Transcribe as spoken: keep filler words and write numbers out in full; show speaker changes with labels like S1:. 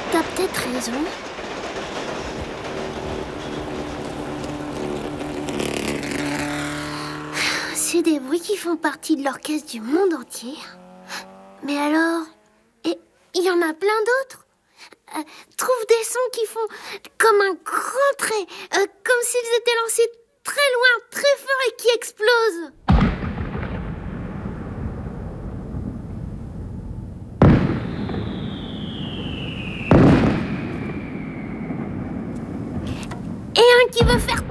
S1: T'as peut-être raison. C'est des bruits qui font partie de l'orchestre du monde entier. Mais alors, il y en a plein d'autres. Euh, trouve des sons qui font comme un grand trait, euh, comme s'ils étaient lancés très loin, très fort et qui explosent. Et un qui veut faire